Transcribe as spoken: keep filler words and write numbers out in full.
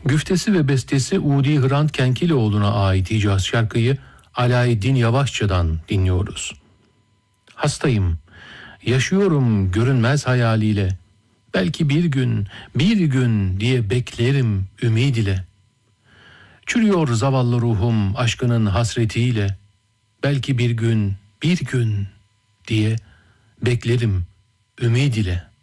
Güftesi ve bestesi Udi Hrant Kenkiloğlu'na ait Hicaz şarkıyı Alaeddin Yavaşça'dan dinliyoruz. Hastayım, yaşıyorum görünmez hayaliyle. Belki bir gün, bir gün diye beklerim ümid ile. Çürüyor zavallı ruhum aşkının hasretiyle. Belki bir gün, bir gün diye beklerim ümid ile.